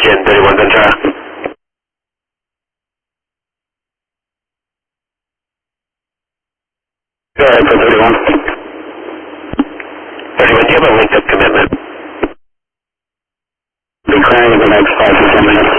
Engine 31 Ventura. Go ahead for 31. 31, do you have a linked up commitment? Be clearing the next 5 to 10 minutes.